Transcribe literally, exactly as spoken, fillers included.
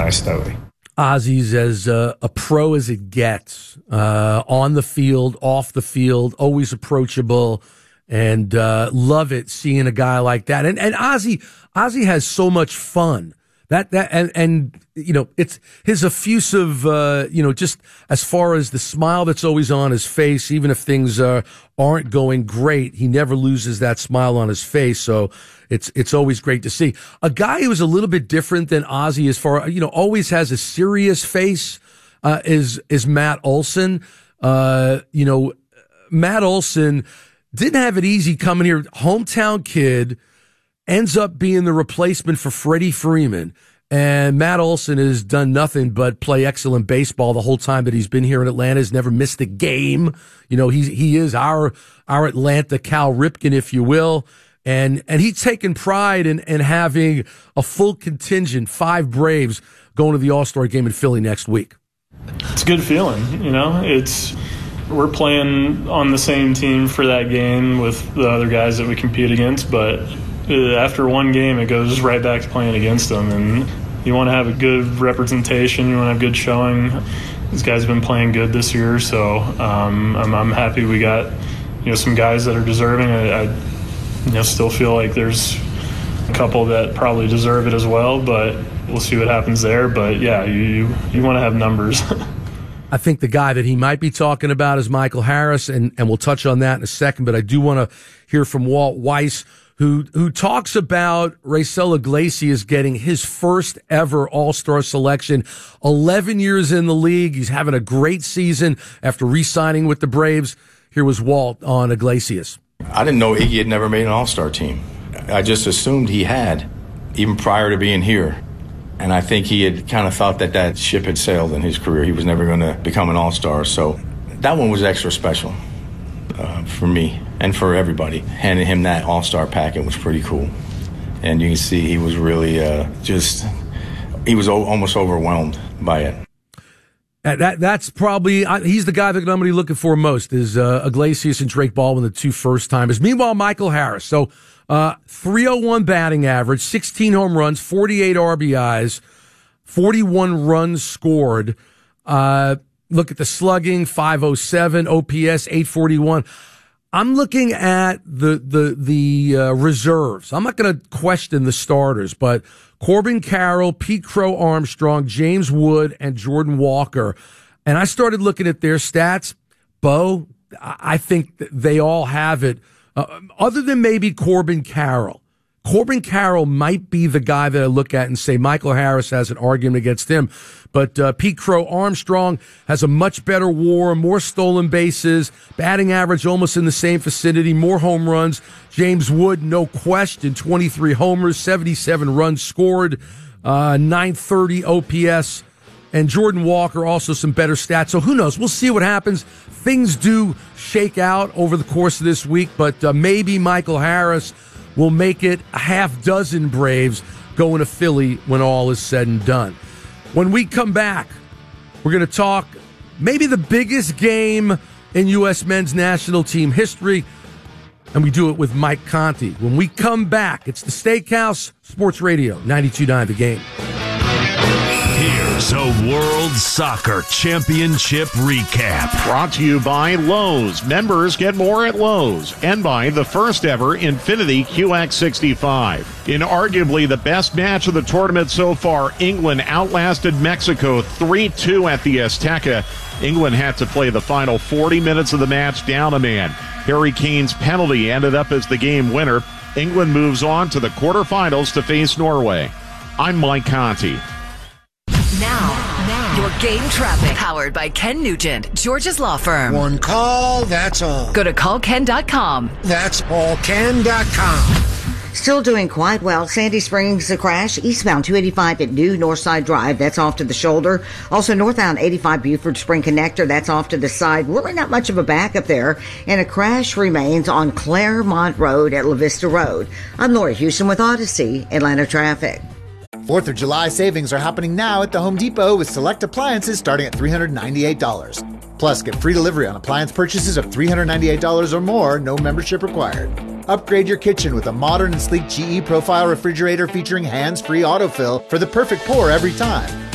nice story. Ozzy's as uh, a pro as it gets, uh, on the field, off the field, always approachable, and uh, love it seeing a guy like that. And and Ozzy, Ozzy has so much fun. That that and and you know, it's his effusive, uh, you know, just as far as the smile that's always on his face, even if things uh, aren't going great, he never loses that smile on his face. So it's it's always great to see a guy who is a little bit different than Ozzy, as far, you know, always has a serious face. Uh, is is Matt Olson? Uh, you know, Matt Olson didn't have it easy coming here. Hometown kid. Ends up being the replacement for Freddie Freeman. And Matt Olson has done nothing but play excellent baseball the whole time that he's been here in Atlanta. Has never missed a game. You know, he's, he is our, our Atlanta Cal Ripken, if you will. And, and he's taken pride in, in having a full contingent, five Braves going to the All-Star game in Philly next week. It's a good feeling, you know, it's, we're playing on the same team for that game with the other guys that we compete against, but after one game, it goes right back to playing against them. And you want to have a good representation. You want to have good showing. These guys have been playing good this year, so um, I'm, I'm happy we got, you know, some guys that are deserving. I, I you know, still feel like there's a couple that probably deserve it as well, but we'll see what happens there. But, yeah, you, you, you want to have numbers. I think the guy that he might be talking about is Michael Harris, and, and we'll touch on that in a second. But I do want to hear from Walt Weiss, who who talks about Raisel Iglesias getting his first ever All-Star selection. eleven years in the league. He's having a great season after re-signing with the Braves. Here was Walt on Iglesias. I didn't know Iggy had never made an All-Star team. I just assumed he had, even prior to being here. And I think he had kind of thought that that ship had sailed in his career. He was never going to become an All-Star. So that one was extra special uh, for me. And for everybody, handing him that all-star packet was pretty cool. And you can see he was really uh, just, he was o- almost overwhelmed by it. And that That's probably, uh, he's the guy that I'm going to be looking for most, is uh, Iglesias and Drake Baldwin, the two first-timers. Meanwhile, Michael Harris. So uh, three oh one batting average, sixteen home runs, forty-eight R B Is, forty-one runs scored. Uh, look at the slugging, five oh seven, O P S, eight forty-one. I'm looking at the the the uh, reserves. I'm not going to question the starters, but Corbin Carroll, Pete Crow Armstrong, James Wood, and Jordan Walker. And I started looking at their stats. Bo, I think they all have it, uh, other than maybe Corbin Carroll. Corbin Carroll might be the guy that I look at and say Michael Harris has an argument against him. But uh, Pete Crow Armstrong has a much better WAR, more stolen bases, batting average almost in the same vicinity, more home runs. James Wood, no question, twenty-three homers, seventy-seven runs scored, uh, nine thirty O P S. And Jordan Walker, also some better stats. So who knows? We'll see what happens. Things do shake out over the course of this week, but uh, maybe Michael Harris will make it a half dozen Braves going to Philly when all is said and done. When we come back, we're going to talk maybe the biggest game in U S men's national team history, and we do it with Mike Conti. When we come back, it's the Steakhouse Sports Radio, ninety-two point nine The Game. Here's a World Soccer Championship recap. Brought to you by Lowe's. Members get more at Lowe's. And by the first ever Infinity Q X sixty-five. In arguably the best match of the tournament so far, England outlasted Mexico three two at the Azteca. England had to play the final forty minutes of the match down a man. Harry Kane's penalty ended up as the game winner. England moves on to the quarterfinals to face Norway. I'm Mike Conti. Now, now, your game traffic. Powered by Ken Nugent, George's Law Firm. One call, that's all. Go to call ken dot com. That's all ken dot com. Still doing quite well. Sandy Springs, a crash. Eastbound two eighty-five at New Northside Drive. That's off to the shoulder. Also northbound eighty-five Buford Spring Connector. That's off to the side. Really not much of a backup there. And a crash remains on Claremont Road at La Vista Road. I'm Laura Houston with Odyssey, Atlanta Traffic. fourth of July savings are happening now at the Home Depot with select appliances starting at three hundred ninety-eight dollars. Plus, get free delivery on appliance purchases of three hundred ninety-eight dollars or more, no membership required. Upgrade your kitchen with a modern and sleek G E Profile refrigerator featuring hands-free autofill for the perfect pour every time.